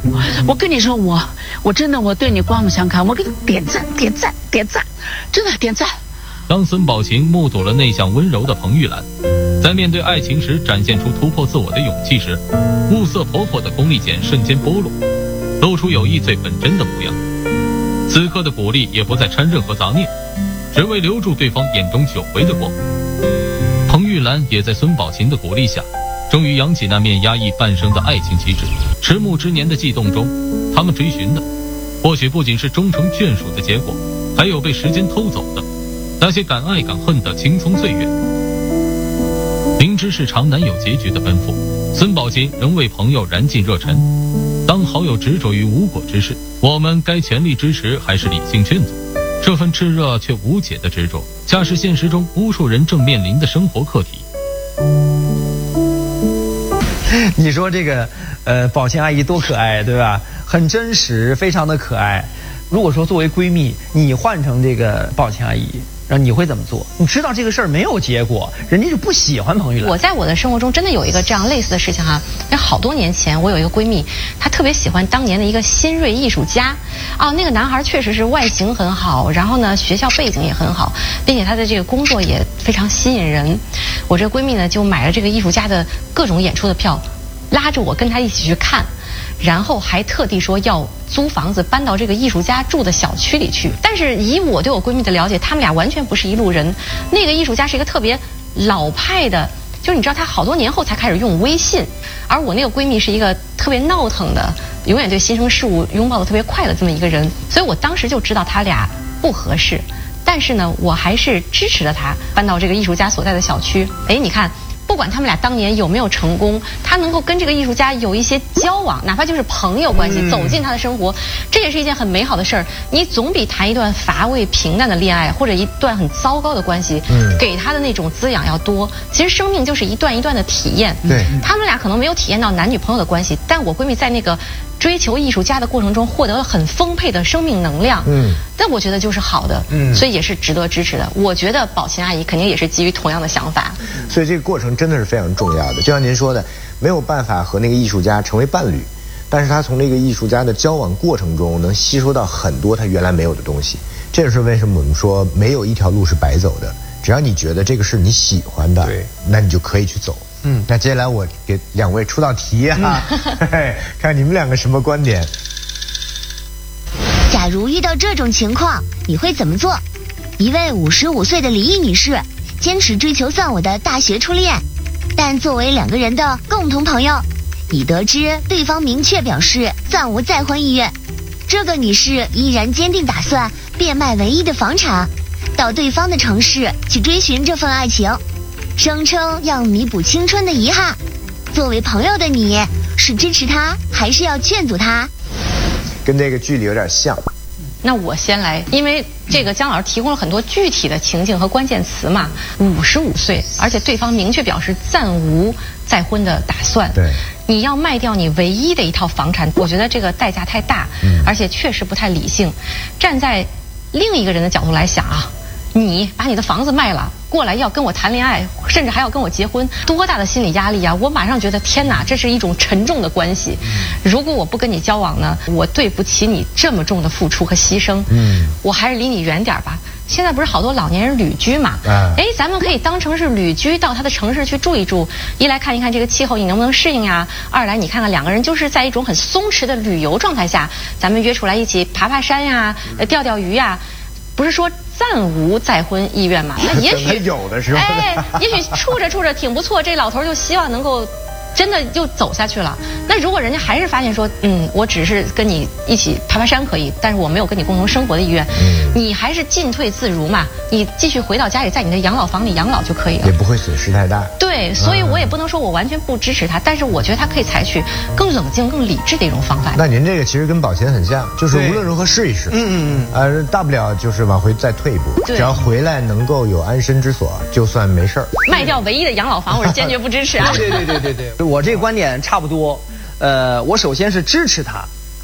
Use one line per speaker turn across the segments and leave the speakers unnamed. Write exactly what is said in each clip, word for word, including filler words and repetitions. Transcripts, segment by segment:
我跟你说，我我真的我对你刮目相看，我给你点赞点赞点赞，真的点赞。
当孙宝琴目睹了内向温柔的彭玉兰，在面对爱情时展现出突破自我的勇气时，物色婆婆的功力键瞬间剥落，露出友谊最本真的模样。此刻的鼓励也不再掺任何杂念，只为留住对方眼中久违的光。彭玉兰也在孙宝琴的鼓励下，终于扬起那面压抑半生的爱情旗帜。迟暮之年的悸动中，他们追寻的或许不仅是终成眷属的结果，还有被时间偷走的那些敢爱敢恨的青葱岁月。明知是常难有结局的奔赴，孙宝琴仍为朋友燃尽热忱。当好友执着于无果之事，我们该全力支持还是理性劝阻？这份炽热却无解的执着，恰是现实中无数人正面临的生活课题。
你说这个呃宝琴阿姨多可爱，对吧？很真实，非常的可爱。如果说作为闺蜜，你换成这个宝琴阿姨，然后你会怎么做？你知道这个事儿没有结果，人家就不喜欢彭玉兰。
我在我的生活中真的有一个这样类似的事情哈、啊，那好多年前我有一个闺蜜，她特别喜欢当年的一个新锐艺术家，啊，那个男孩确实是外形很好，然后呢学校背景也很好，并且他的这个工作也非常吸引人。我这闺蜜呢就买了这个艺术家的各种演出的票，拉着我跟他一起去看。然后还特地说要租房子搬到这个艺术家住的小区里去。但是以我对我闺蜜的了解，他们俩完全不是一路人。那个艺术家是一个特别老派的，就是你知道他好多年后才开始用微信，而我那个闺蜜是一个特别闹腾的，永远对新生事物拥抱的特别快的这么一个人。所以我当时就知道他俩不合适，但是呢我还是支持了他搬到这个艺术家所在的小区。哎，你看不管他们俩当年有没有成功，他能够跟这个艺术家有一些交往，哪怕就是朋友关系，嗯、走进他的生活，这也是一件很美好的事儿。你总比谈一段乏味平淡的恋爱，或者一段很糟糕的关系，嗯、给他的那种滋养要多。其实生命就是一段一段的体验。对，他们俩可能没有体验到男女朋友的关系，但我闺蜜在那个追求艺术家的过程中获得了很丰沛的生命能量。嗯，但我觉得就是好的，嗯，所以也是值得支持的。我觉得宝琴阿姨肯定也是基于同样的想法。
所以这个过程真的是非常重要的，就像您说的，没有办法和那个艺术家成为伴侣，但是他从那个艺术家的交往过程中能吸收到很多他原来没有的东西。这也是为什么我们说没有一条路是白走的，只要你觉得这个是你喜欢的，对，那你就可以去走。嗯，那接下来我给两位出道题啊，嗯、看你们两个什么观点。
假如遇到这种情况，你会怎么做？一位五十五岁的李毅女士坚持追求算我的大学初恋，但作为两个人的共同朋友，已得知对方明确表示暂无再婚意愿。这个女士依然坚定打算变卖唯一的房产，到对方的城市去追寻这份爱情，声称要弥补青春的遗憾。作为朋友的你，是支持她还是要劝阻她？
跟这个剧里有点像。
那我先来，因为这个姜老师提供了很多具体的情境和关键词嘛。五十五岁，而且对方明确表示暂无再婚的打算。对，你要卖掉你唯一的一套房产，我觉得这个代价太大，嗯、而且确实不太理性。站在另一个人的角度来想啊，你把你的房子卖了，过来要跟我谈恋爱，甚至还要跟我结婚，多大的心理压力啊！我马上觉得天哪，这是一种沉重的关系。如果我不跟你交往呢，我对不起你这么重的付出和牺牲。嗯，我还是离你远点吧。现在不是好多老年人旅居嘛？哎，咱们可以当成是旅居，到他的城市去住一住，一来看一看这个气候你能不能适应呀，二来你看看两个人就是在一种很松弛的旅游状态下，咱们约出来一起爬爬山呀，钓钓鱼呀。不是说暂无再婚意愿嘛？那也许
有的时候，
哎，也许处着处着挺不错，这老头就希望能够真的就走下去了。那如果人家还是发现说，嗯，我只是跟你一起爬爬山可以，但是我没有跟你共同生活的意愿，嗯、你还是进退自如嘛，你继续回到家里，在你的养老房里养老就可以了，
也不会损失太大。
对，所以我也不能说我完全不支持他，但是我觉得他可以采取更冷静、更理智的一种方法。
那您这个其实跟宝琴很像，就是无论如何试一试，嗯嗯嗯，呃，大不了就是往回再退一步，只要回来能够有安身之所，就算没事儿。
卖掉唯一的养老房，我是坚决不支持啊！
对对对对对对，我这个观点差不多。呃，我首先是支持他，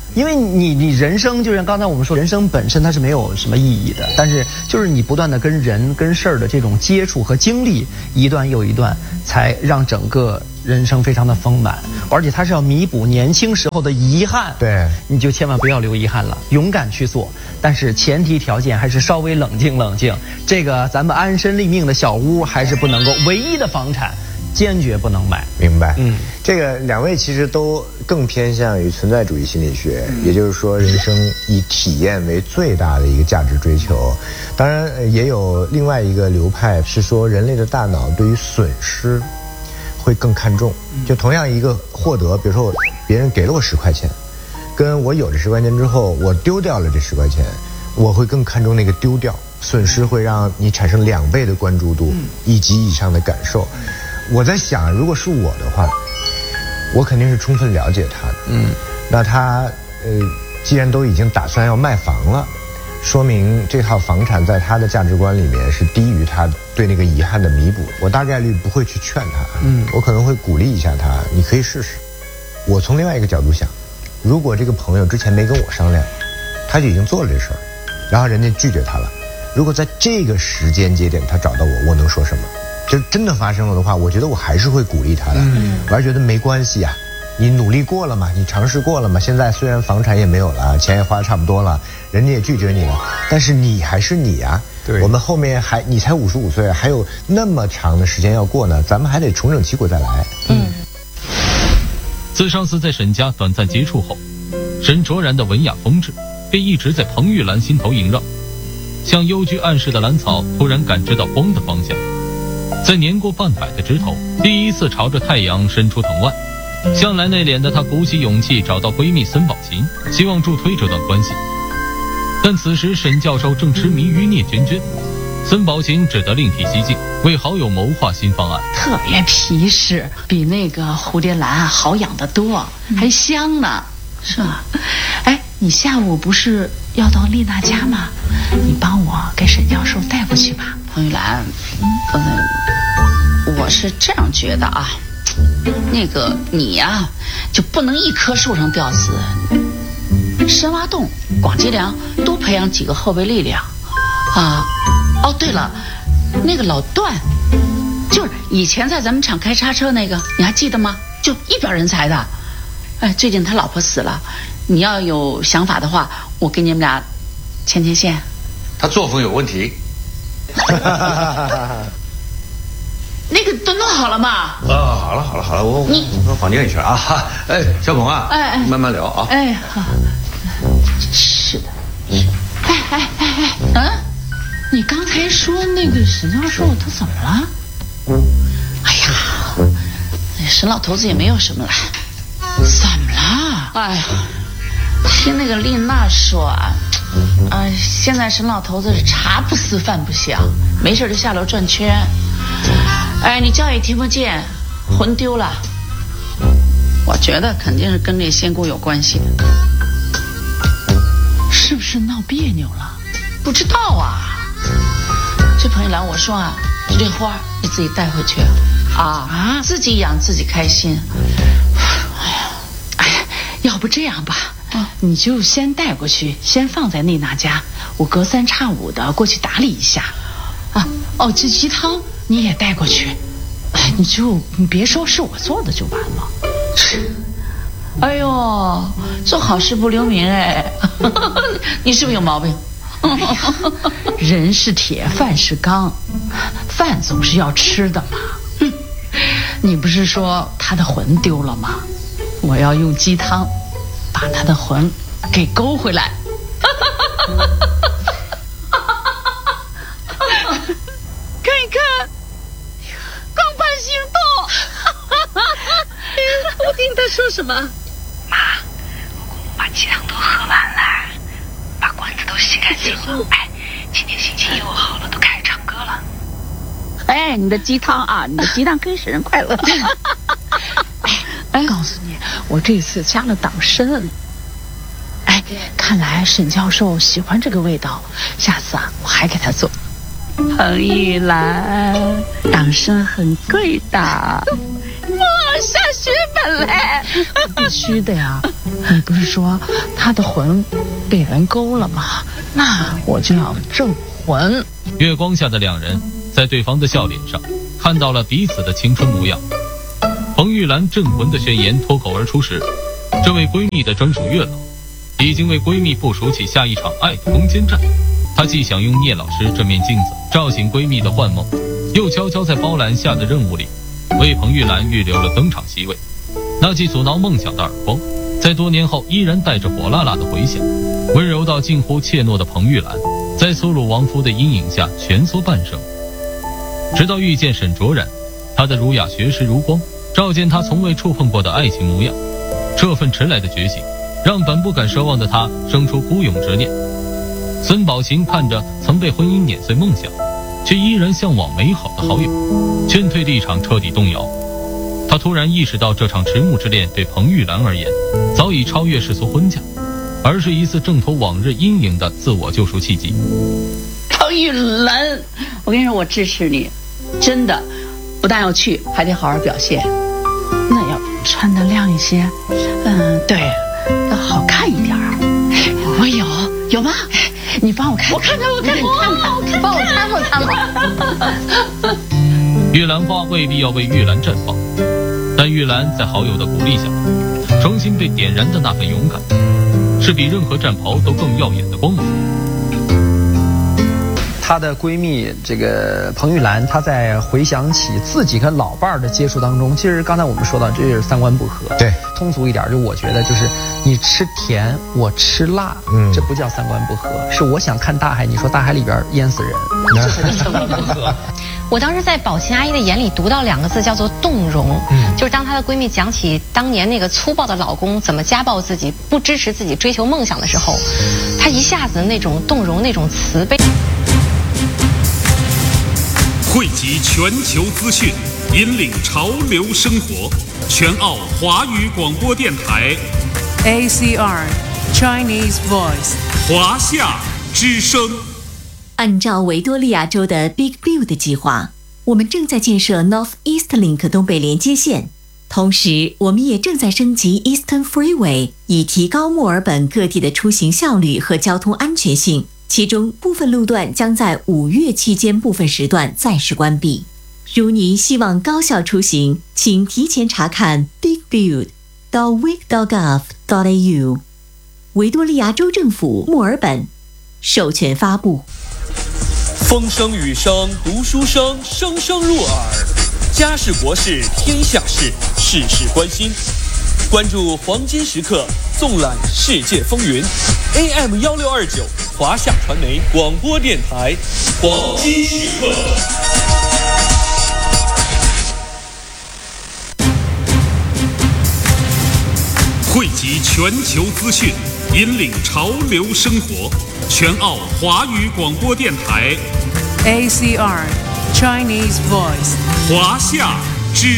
因为你你人生就像刚才我们说，人生本身它是没有什么意义的，但是就是你不断的跟人跟事儿的这种接触和经历，一段又一段，才让整个人生非常的丰满，而且它是要弥补年轻时候的遗憾。
对，
你就千万不要留遗憾了，勇敢去做，但是前提条件还是稍微冷静冷静。这个咱们安身立命的小屋还是不能够，唯一的房产坚决不能买。
明白。
嗯，
这个两位其实都更偏向于存在主义心理学，嗯、也就是说，人生以体验为最大的一个价值追求。当然，也有另外一个流派是说，人类的大脑对于损失会更看重。就同样一个获得，比如说我别人给了我十块钱，跟我有这十块钱之后，我丢掉了这十块钱，我会更看重那个丢掉。损失会让你产生两倍的关注度，一级以上的感受。我在想，如果是我的话，我肯定是充分了解他的。嗯，那他呃，既然都已经打算要卖房了，说明这套房产在他的价值观里面是低于他对那个遗憾的弥补。我大概率不会去劝他，嗯，我可能会鼓励一下他，你可以试试。我从另外一个角度想，如果这个朋友之前没跟我商量，他就已经做了这事儿，然后人家拒绝他了，如果在这个时间节点他找到我，我能说什么？就真的发生了的话，我觉得我还是会鼓励他的。嗯，我还觉得没关系啊，你努力过了嘛，你尝试过了嘛。现在虽然房产也没有了，钱也花得差不多了，人家也拒绝你了，但是你还是你啊。对，我们后面还你才五十五岁，还有那么长的时间要过呢，咱们还得重整旗鼓再来。嗯。
自上次在沈家短暂接触后，沈卓然的文雅风致便一直在彭玉兰心头萦绕，像幽居暗室的兰草突然感知到光的方向。在年过半百的枝头，第一次朝着太阳伸出藤蔓。向来内敛的她鼓起勇气找到闺蜜孙宝琴，希望助推这段关系。但此时沈教授正痴迷于聂娟娟，孙宝琴只得另辟蹊径，为好友谋划新方案。
特别皮实，比那个蝴蝶兰好养得多，还香呢，是吧？哎，你下午不是要到丽娜家吗？你帮我给沈教授带过去吧。
彭玉兰，嗯，我是这样觉得啊，那个你呀、啊，就不能一棵树上吊死。深挖洞、广积粮，多培养几个后备力量啊。哦，对了，那个老段，就是以前在咱们厂开叉车那个，你还记得吗？就一表人才的。哎，最近他老婆死了，你要有想法的话，我给你们俩牵牵线。
他作风有问题。
那个都弄好了吗？
啊，好了好了好了，我我我房间里去了啊。哎，小鹏啊，哎哎，慢慢聊啊。
哎，好。是的。哎哎哎哎，嗯，你刚才说那个沈教授他怎么了？哎呀，沈老头子也没有什么了。怎么了？哎呀，听那个丽娜说啊。啊、呃，现在沈老头子是茶不思饭不想，没事就下楼转圈。哎，你叫也听不见，魂丢了。我觉得肯定是跟那仙姑有关系的。
是不是闹别扭了？
不知道啊。这彭玉兰，我说啊，这花你自己带回去啊啊，自己养自己开心。
哎呀，哎呀，要不这样吧。啊，你就先带过去，先放在丽娜家，我隔三差五的过去打理一下。啊，哦，这鸡汤你也带过去，哎，你就你别说是我做的就完了。
哎呦，做好事不留名哎，你是不是有毛病？
哎呀，人是铁，饭是钢，饭总是要吃的嘛。哼，你不是说他的魂丢了吗？我要用鸡汤把他的魂给勾回来。
看一看，光盘行动。
我听他说什么？
妈，我把鸡汤都喝完了，把罐子都洗干净了。哎，今天心情又好了，都开始唱歌了。
哎，你的鸡汤啊，你的鸡汤可以使人快乐。
哎，告诉你，我这次加了党参。哎，看来沈教授喜欢这个味道，下次啊，我还给他做。
彭玉兰，党参很贵的。
哇，
下血本嘞。
必须的呀！你不是说他的魂被人勾了吗？那我就要镇魂。
月光下的两人在对方的笑脸上看到了彼此的青春模样。彭玉兰镇魂的宣言脱口而出时，这位闺蜜的专属月老已经为闺蜜部署起下一场爱的攻坚战。她既想用聂老师这面镜子照醒闺蜜的幻梦，又悄悄在包揽下的任务里为彭玉兰预留了登场席位。那记阻挠梦想的耳光，在多年后依然带着火辣辣的回响。温柔到近乎怯懦的彭玉兰，在苏鲁王夫的阴影下蜷缩半生，直到遇见沈卓然，她的儒雅学识如光，照见她从未触碰过的爱情模样。这份迟来的觉醒，让本不敢奢望的她生出孤勇执念。孙宝琴看着曾被婚姻碾碎梦想，却依然向往美好的好友，劝退立场彻底动摇。他突然意识到，这场迟暮之恋对彭玉兰而言，早已超越世俗婚嫁，而是一次挣脱往日阴影的自我救赎契机。
彭玉兰，我跟你说，我支持你，真的，不但要去，还得好好表现。
那要穿得亮一些，嗯，对，要好看一点儿。我有，有吗？你帮我看看，
我看看，我看看，
我看看，
帮我参谋参谋。
玉兰花未必要为玉兰绽放，但玉兰在好友的鼓励下，重新被点燃的那份勇敢，是比任何战袍都更耀眼的光芒。
她的闺蜜这个彭玉兰，她在回想起自己跟老伴儿的接触当中，其实刚才我们说到，这是三观不合。
对，
通俗一点，就我觉得就是你吃甜，我吃辣，嗯，这不叫三观不合，是我想看大海，你说大海里边淹死人，这才叫三观不合。
我当时在宝琴阿姨的眼里读到两个字，叫做动容。嗯，就是当她的闺蜜讲起当年那个粗暴的老公怎么家暴自己，不支持自己追求梦想的时候，她一下子那种动容，那种慈悲。
汇集全球资讯，引领潮流生活。全澳华语广播电台
A C R Chinese Voice
华夏之声。
按照维多利亚州的 Big Build 计划，我们正在建设 North East Link 东北连接线，同时我们也正在升级 Eastern Freeway， 以提高墨尔本各地的出行效率和交通安全性。其中部分路段将在五月期间部分时段暂时关闭。如您希望高效出行，请提前查看 big build dot vic dot gov dot a u。 维多利亚州政府墨尔本授权发布。
风声雨声读书声，声声入耳。家事国事天下事，事事关心。关注黄金时刻，纵览世界风云。A M 幺六二九华夏传媒广播电台，黄金时刻。
汇集全球资讯，引领潮流生活。全澳华语广播电台
A C R Chinese Voice
华夏